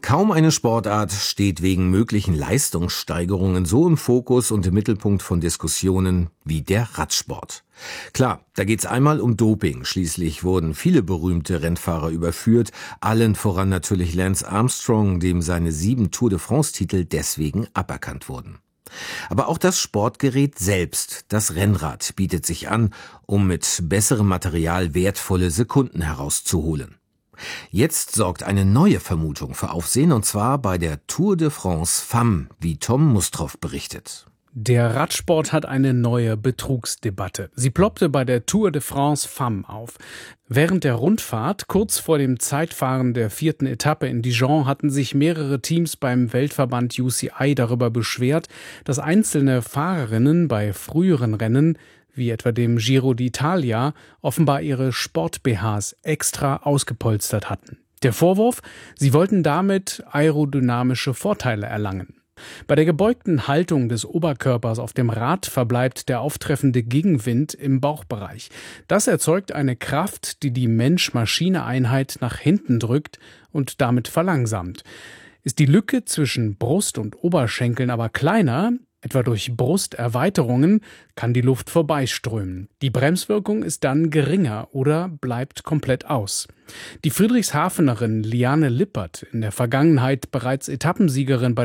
Kaum eine Sportart steht wegen möglichen Leistungssteigerungen so im Fokus und im Mittelpunkt von Diskussionen wie der Radsport. Klar, da geht's einmal um Doping. Schließlich wurden viele berühmte Rennfahrer überführt, allen voran natürlich Lance Armstrong, dem seine 7 Tour de France-Titel deswegen aberkannt wurden. Aber auch das Sportgerät selbst, das Rennrad, bietet sich an, um mit besserem Material wertvolle Sekunden herauszuholen. Jetzt sorgt eine neue Vermutung für Aufsehen, und zwar bei der Tour de France Femmes, wie Tom Mustroff berichtet. Der Radsport hat eine neue Betrugsdebatte. Sie ploppte bei der Tour de France Femmes auf. Während der Rundfahrt, kurz vor dem Zeitfahren der 4. Etappe in Dijon, hatten sich mehrere Teams beim Weltverband UCI darüber beschwert, dass einzelne Fahrerinnen bei früheren Rennen, wie etwa dem Giro d'Italia, offenbar ihre Sport-BHs extra ausgepolstert hatten. Der Vorwurf: sie wollten damit aerodynamische Vorteile erlangen. Bei der gebeugten Haltung des Oberkörpers auf dem Rad verbleibt der auftreffende Gegenwind im Bauchbereich. Das erzeugt eine Kraft, die die Mensch-Maschine-Einheit nach hinten drückt und damit verlangsamt. Ist die Lücke zwischen Brust und Oberschenkeln aber kleiner, etwa durch Brusterweiterungen, kann die Luft vorbeiströmen. Die Bremswirkung ist dann geringer oder bleibt komplett aus. Die Friedrichshafenerin Liane Lippert, in der Vergangenheit bereits Etappensiegerin bei